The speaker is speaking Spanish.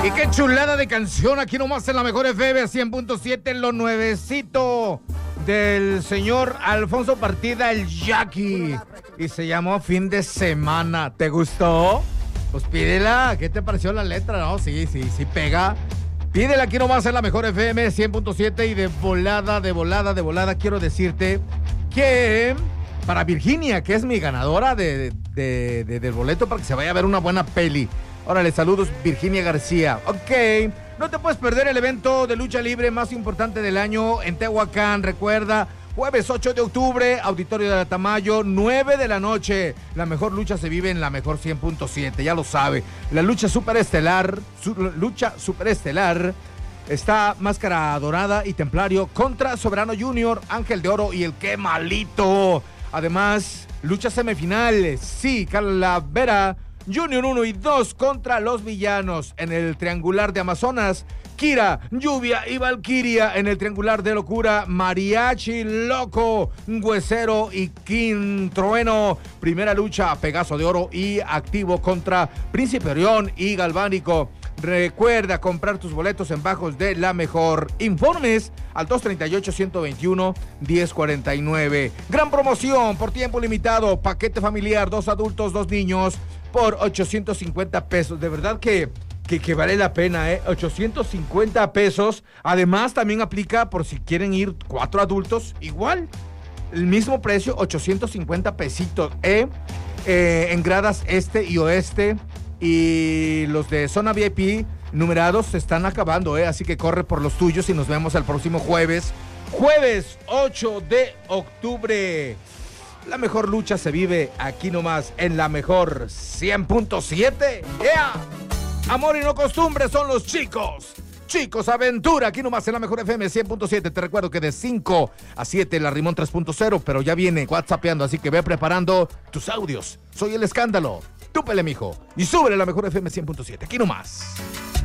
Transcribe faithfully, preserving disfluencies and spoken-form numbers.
Y qué chulada de canción aquí nomás en la mejor F M cien punto siete, lo nuevecito del señor Alfonso Partida, el Jackie. Y se llamó Fin de Semana. ¿Te gustó? Pues pídela. ¿Qué te pareció la letra? No, sí, sí, sí pega. Pídela aquí nomás en la mejor F M cien punto siete y de volada, de volada, de volada quiero decirte que para Virginia, que es mi ganadora de, de, de, del boleto para que se vaya a ver una buena peli. Órale, saludos, Virginia García. Ok, no te puedes perder el evento de lucha libre más importante del año en Tehuacán. Recuerda, jueves ocho de octubre, Auditorio de Tamayo, nueve de la noche. La mejor lucha se vive en la mejor cien punto siete, ya lo sabe. La lucha superestelar, su, lucha superestelar, está Máscara Dorada y Templario contra Soberano Junior, Ángel de Oro y el Qué Malito. Además, lucha semifinales, sí, Calavera Junior uno y dos contra los villanos. En el triangular de Amazonas, Kira, Lluvia y Valquiria. En el triangular de locura, Mariachi Loco, Huesero y King Trueno. Primera lucha, Pegaso de Oro y Activo contra Príncipe Orión y Galvánico. Recuerda comprar tus boletos en Bajos de la Mejor. Informes al dos treinta y ocho, ciento veintiuno, diez cuarenta y nueve. Gran promoción por tiempo limitado. Paquete familiar, dos adultos, dos niños, por ochocientos cincuenta pesos. De verdad que, que, que vale la pena, ¿eh? ochocientos cincuenta pesos. Además, también aplica por si quieren ir cuatro adultos. Igual, el mismo precio, ochocientos cincuenta pesitos, ¿eh? Eh, en gradas este y oeste. Y los de zona V I P numerados se están acabando, ¿eh? Así que corre por los tuyos y nos vemos el próximo jueves. Jueves ocho de octubre. La mejor lucha se vive aquí nomás en la mejor cien punto siete. ¡Yeah! Amor y no costumbre son los chicos. Chicos Aventura, aquí nomás en la mejor F M cien punto siete. Te recuerdo que de cinco a siete la Rimón tres punto cero, pero ya viene WhatsAppeando, así que ve preparando tus audios. Soy El Escándalo. Túpele, mijo. Y súbele la mejor F M cien punto siete. Aquí nomás.